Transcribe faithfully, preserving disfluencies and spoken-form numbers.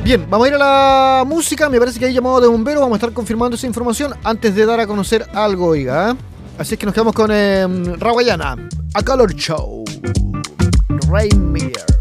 Bien, vamos a ir a la música. Me parece que hay llamado de bombero. Vamos a estar confirmando esa información antes de dar a conocer algo, oiga. Así es que nos quedamos con eh, Rawayana, A Color Show, Rain Meteor.